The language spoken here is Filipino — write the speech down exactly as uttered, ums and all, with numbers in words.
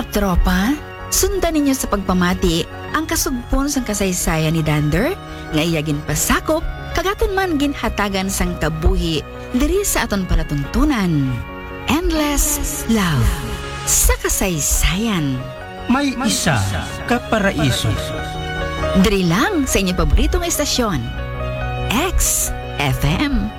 Tropa, sundan ninyo sa pagpamati ang kasugpon sang kasaysayan ni Dander nga iyagin pasakop kagaton man ginhatagan sang kabuhi diri sa aton palatuntunan. Endless Love sa kasaysayan. May isa ka paraiso. Diri lang sa inyong paboritong estasyon, X F M.